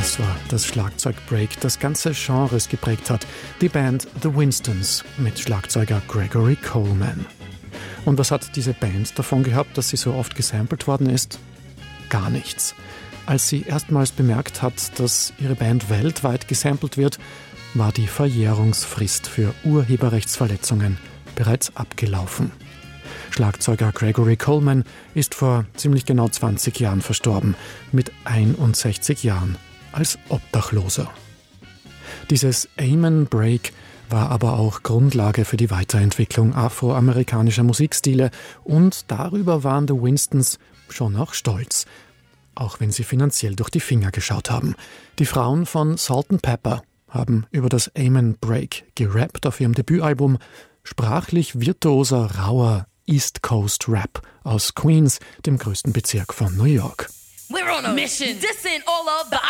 Das war das Schlagzeugbreak, das ganze Genres geprägt hat. Die Band The Winstons mit Schlagzeuger Gregory Coleman. Und was hat diese Band davon gehabt, dass sie so oft gesampelt worden ist? Gar nichts. Als sie erstmals bemerkt hat, dass ihre Band weltweit gesampelt wird, war die Verjährungsfrist für Urheberrechtsverletzungen bereits abgelaufen. Schlagzeuger Gregory Coleman ist vor ziemlich genau 20 Jahren verstorben, mit 61 Jahren als Obdachloser. Dieses Amen Break war aber auch Grundlage für die Weiterentwicklung afroamerikanischer Musikstile und darüber waren The Winstons schon auch stolz, auch wenn sie finanziell durch die Finger geschaut haben. Die Frauen von Salt&Pepper haben über das Amen Break gerappt auf ihrem Debütalbum, sprachlich virtuoser, rauer East Coast Rap aus Queens, dem größten Bezirk von New York. We're on a mission, dissing all of the